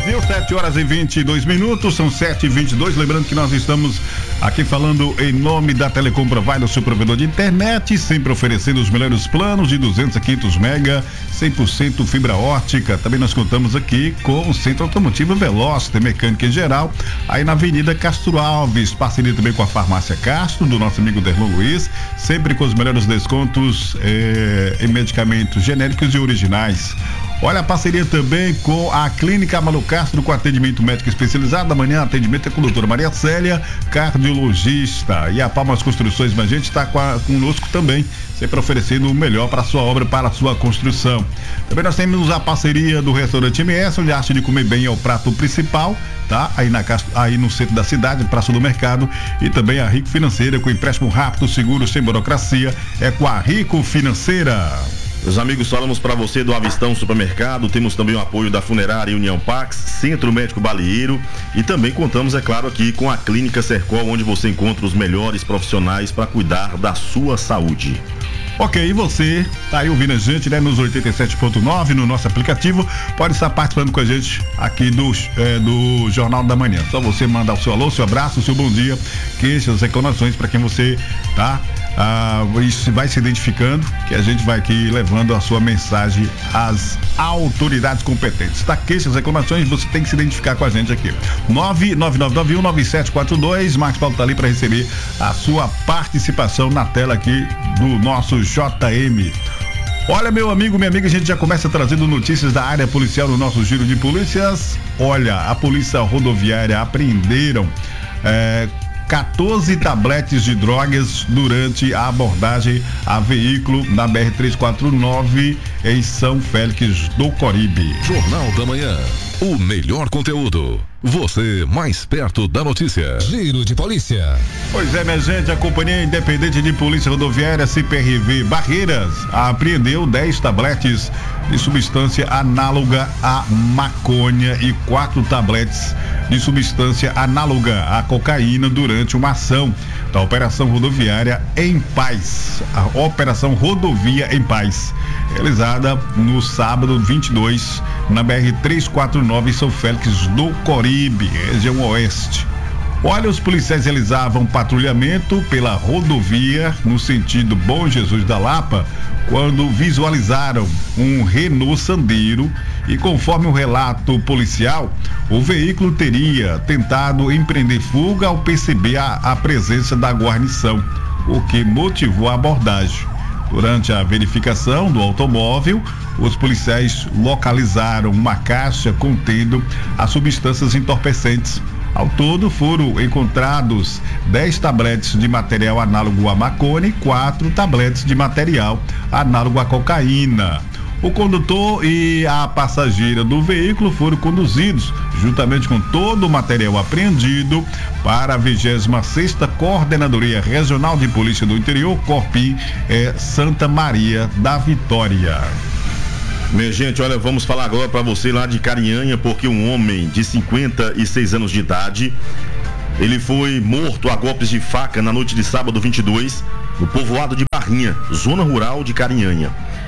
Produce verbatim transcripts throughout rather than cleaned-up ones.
Brasil, sete horas e vinte e dois minutos, são sete e vinte e dois. Lembrando que nós estamos aqui falando em nome da Telecom Provider, seu provedor de internet, sempre oferecendo os melhores planos de duzentos a quinhentos mega, cem por cento fibra ótica. Também nós contamos aqui com o Centro Automotivo Veloz, mecânica em geral, aí na Avenida Castro Alves, parceria também com a Farmácia Castro, do nosso amigo Derlon Luiz, sempre com os melhores descontos eh, em medicamentos genéricos e originais. Olha a parceria também com a Clínica Malu Castro, com atendimento médico especializado. Amanhã atendimento é com a doutora Maria Célia, cardiologista. E a Palmas Construções, mas a gente está conosco também, sempre oferecendo o melhor para a sua obra, para a sua construção. Também nós temos a parceria do restaurante M S, onde a arte de comer bem é o prato principal, tá? Aí, na, aí no centro da cidade, Praça do Mercado. E também a Rico Financeira, com empréstimo rápido, seguro, sem burocracia, é com a Rico Financeira. Meus amigos, falamos para você do Avistão Supermercado, temos também o apoio da Funerária União Pax, Centro Médico Balieiro e também contamos, é claro, aqui com a Clínica Sercol, onde você encontra os melhores profissionais para cuidar da sua saúde. Ok, e você tá aí ouvindo a gente, né, nos oitenta e sete ponto nove, no nosso aplicativo, pode estar participando com a gente aqui do, é, do Jornal da Manhã. Só você mandar o seu alô, seu abraço, o seu bom dia, queixas, reclamações para quem você tá, ah, vai se identificando, que a gente vai aqui levando a sua mensagem às autoridades competentes, tá? Queixas, reclamações, você tem que se identificar com a gente aqui. nove nove nove nove um nove sete quatro dois, Marcos Paulo tá ali para receber a sua participação na tela aqui do nosso J M. Olha, meu amigo, minha amiga, a gente já começa trazendo notícias da área policial no nosso giro de polícias. Olha, a polícia rodoviária apreenderam é, quatorze tabletes de drogas durante a abordagem a veículo na B R trezentos e quarenta e nove em São Félix do Coribe. Jornal da Manhã, o melhor conteúdo, você mais perto da notícia. Giro de polícia. Pois é, minha gente, a Companhia Independente de Polícia Rodoviária, C P R V Barreiras, apreendeu dez tabletes de substância análoga à maconha e quatro tabletes de substância análoga à cocaína durante uma ação da Operação Rodoviária em Paz, a Operação Rodovia em Paz, realizada no sábado vinte e dois na B R trezentos e quarenta e nove em São Félix do Coribe, região oeste. Olha, os policiais realizavam patrulhamento pela rodovia no sentido Bom Jesus da Lapa, quando visualizaram um Renault Sandero e, conforme o relato policial, o veículo teria tentado empreender fuga ao perceber a, a presença da guarnição, o que motivou a abordagem. Durante a verificação do automóvel, os policiais localizaram uma caixa contendo as substâncias entorpecentes. Ao todo, foram encontrados dez tabletes de material análogo à maconha e quatro tabletes de material análogo à cocaína. O condutor e a passageira do veículo foram conduzidos, juntamente com todo o material apreendido, para a vigésima sexta Coordenadoria Regional de Polícia do Interior, Corpim, é, Santa Maria da Vitória. Minha gente, olha, vamos falar agora para você lá de Carinhanha, porque um homem de cinquenta e seis anos de idade, ele foi morto a golpes de faca na noite de sábado vinte e dois, no povoado de Barrinha, zona rural de Carinhanha.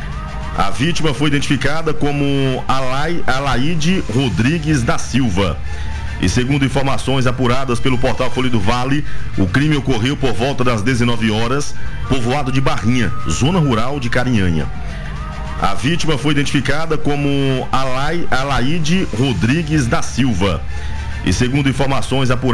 A vítima foi identificada como Alai, Alaide Rodrigues da Silva. E segundo informações apuradas pelo portal Folha do Vale, o crime ocorreu por volta das dezenove horas, povoado de Barrinha, zona rural de Carinhanha. A vítima foi identificada como Alai, Alaide Rodrigues da Silva. E segundo informações apuradas